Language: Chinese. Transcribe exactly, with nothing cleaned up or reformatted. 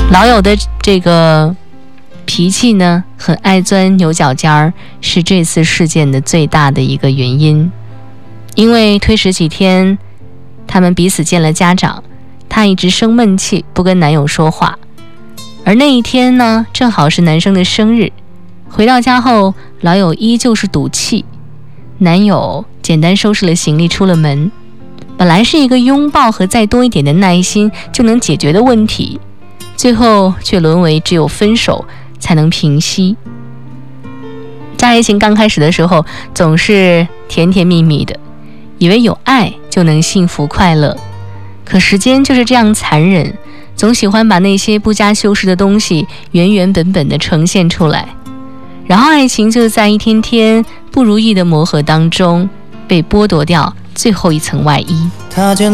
老友的这个脾气呢，很爱钻牛角尖儿，是这次事件的最大的一个原因。因为推迟几天，他们彼此见了家长，她一直生闷气，不跟男友说话。而那一天呢，正好是男生的生日。回到家后，老友依旧是赌气。男友简单收拾了行李出了门，本来是一个拥抱和再多一点的耐心就能解决的问题，最后却沦为只有分手才能平息。在爱情刚开始的时候，总是甜甜蜜蜜的，以为有爱就能幸福快乐。可时间就是这样残忍，总喜欢把那些不加修饰的东西原原本本的呈现出来，然后爱情就在一天天不如意的磨合当中被剥夺掉最后一层外衣。 他见